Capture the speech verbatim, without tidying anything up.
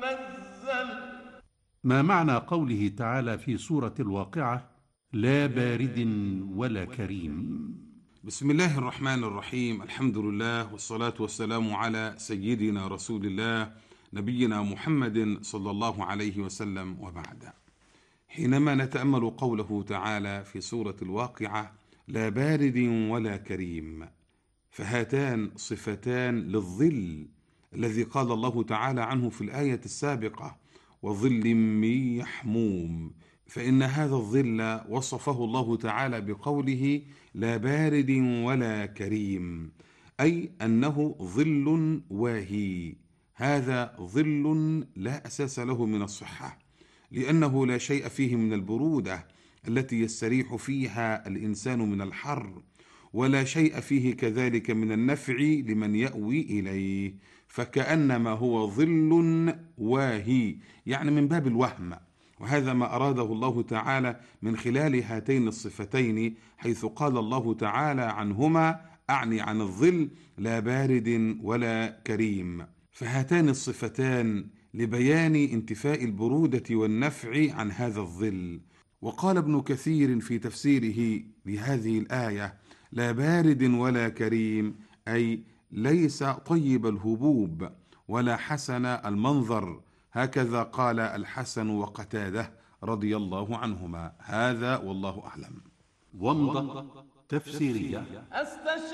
منزل. ما معنى قوله تعالى في سورة الواقعة: لا بارد ولا كريم؟ بسم الله الرحمن الرحيم. الحمد لله والصلاة والسلام على سيدنا رسول الله نبينا محمد صلى الله عليه وسلم، وبعد. حينما نتأمل قوله تعالى في سورة الواقعة: لا بارد ولا كريم، فهاتان صفتان للظل الذي قال الله تعالى عنه في الآية السابقة: وظل من يحموم. فإن هذا الظل وصفه الله تعالى بقوله: لا بارد ولا كريم، أي أنه ظل واهي. هذا ظل لا أساس له من الصحة، لأنه لا شيء فيه من البرودة التي يستريح فيها الإنسان من الحر، ولا شيء فيه كذلك من النفع لمن يأوي إليه، فكأنما هو ظل واهي، يعني من باب الوهم. وهذا ما أراده الله تعالى من خلال هاتين الصفتين، حيث قال الله تعالى عنهما، أعني عن الظل: لا بارد ولا كريم. فهاتان الصفتان لبيان انتفاء البرودة والنفع عن هذا الظل. وقال ابن كثير في تفسيره لهذه الآية: لا بارد ولا كريم، أي ليس طيب الهبوب ولا حسن المنظر. هكذا قال الحسن وقتاده رضي الله عنهما. هذا والله أعلم. ومضة تفسيرية.